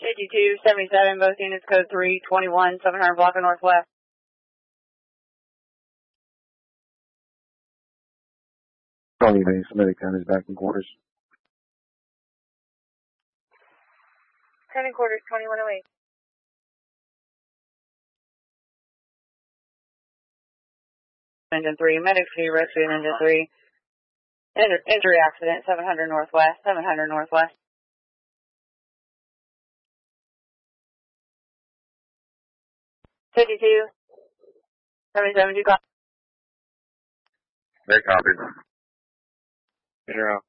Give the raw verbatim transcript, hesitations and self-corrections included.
fifty-two seventy-seven, both units code three twenty-one, seven hundred block of Northwest. Tony Bay, Semitic County's back in quarters. ten and quarters, twenty-one oh eight. Engine three, medic three, rescue engine three. Injury, injury accident, seven hundred Northwest, seven hundred Northwest. fifty-two seventy-seven, do you copy? They copied. Zero.